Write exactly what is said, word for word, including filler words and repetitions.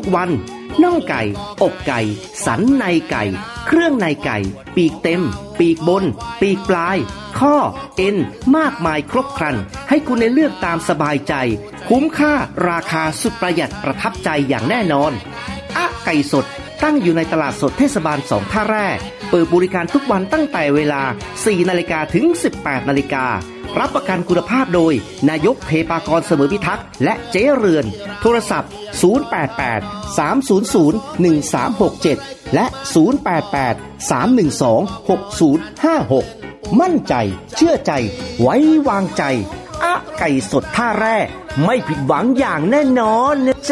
วันน่องไก่อกไก่สันในไก่เครื่องในไก่ปีกเต็มปีกบนปีกปลายข้อเอ็นมากมายครบครันให้คุณได้เลือกตามสบายใจคุ้มค่าราคาสุดประหยัดประทับใจอย่างแน่นอนอะไก่สดตั้งอยู่ในตลาดสดเทศบาลสองท่าแร่เปิดบริการทุกวันตั้งแต่เวลา สี่นาฬิกา ถึง สิบแปดนาฬิการับประกันคุณภาพโดยนายกเทปากรเสมอพิทักษ์และเจ๊เรือนโทรศัพท์ศูนย์ แปด แปด สาม ศูนย์ ศูนย์ หนึ่ง สาม หก เจ็ดและศูนย์ แปด แปด สาม หนึ่ง สอง หก ศูนย์ ห้า หกมั่นใจเชื่อใจไว้วางใจอะไก่สดท่าแร่ไม่ผิดหวังอย่างแน่นอนนะ